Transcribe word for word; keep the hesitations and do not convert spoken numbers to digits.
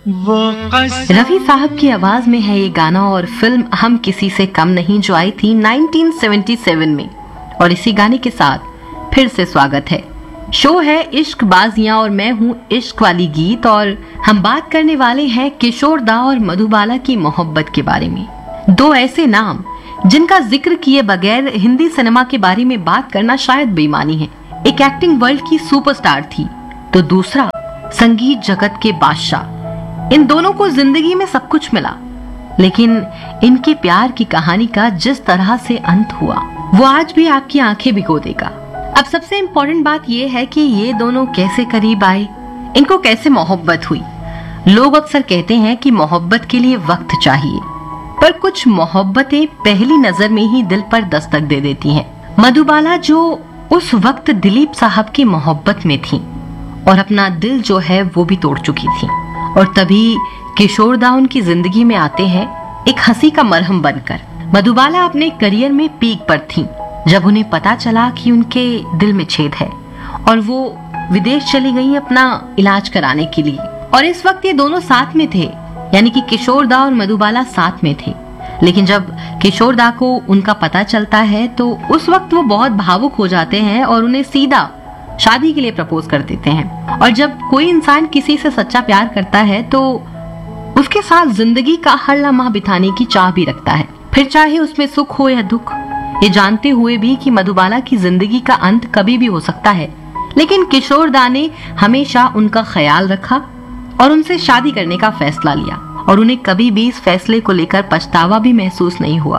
रफी साहब की आवाज में है ये गाना और फिल्म हम किसी से कम नहीं जो आई थी उन्नीस सौ सतहत्तर में। और इसी गाने के साथ फिर से स्वागत है। शो है इश्क बाजियां और मैं हूँ इश्क वाली गीत और हम बात करने वाले हैं किशोर दा और मधुबाला की मोहब्बत के बारे में। दो ऐसे नाम जिनका जिक्र किए बगैर हिंदी सिनेमा के बारे में बात करना शायद बेईमानी है। एक एक्टिंग वर्ल्ड की सुपरस्टार थी तो दूसरा संगीत जगत के बादशाह। इन दोनों को जिंदगी में सब कुछ मिला, लेकिन इनके प्यार की कहानी का जिस तरह से अंत हुआ वो आज भी आपकी आंखें भिगो देगा। अब सबसे इम्पोर्टेंट बात यह है कि ये दोनों कैसे करीब आए, इनको कैसे मोहब्बत हुई। लोग अक्सर कहते हैं कि मोहब्बत के लिए वक्त चाहिए, पर कुछ मोहब्बतें पहली नजर में ही दिल पर दस्तक दे देती हैं। मधुबाला जो उस वक्त दिलीप साहब की मोहब्बत में थी और अपना दिल जो है वो भी तोड़ चुकी थी, और तभी किशोर दा उनकी जिंदगी में आते हैं एक हंसी का मरहम बनकर। मधुबाला अपने करियर में पीक पर थीं जब उन्हें पता चला कि उनके दिल में छेद है और वो विदेश चली गई अपना इलाज कराने के लिए। और इस वक्त ये दोनों साथ में थे, यानी कि किशोर दा और मधुबाला साथ में थे। लेकिन जब किशोर दा को उनका पता चलता है तो उस वक्त वो बहुत भावुक हो जाते हैं और उन्हें सीधा शादी के लिए प्रपोज कर देते हैं। और जब कोई इंसान किसी से सच्चा प्यार करता है तो उसके साथ जिंदगी का हर लम्हा बिताने की चाह भी रखता है, फिर चाहे उसमें सुख हो या दुख। ये जानते हुए भी कि मधुबाला की जिंदगी का अंत कभी भी हो सकता है, लेकिन किशोर दा ने हमेशा उनका ख्याल रखा और उनसे शादी करने का फैसला लिया। और उन्हें कभी भी इस फैसले को लेकर पछतावा भी महसूस नहीं हुआ।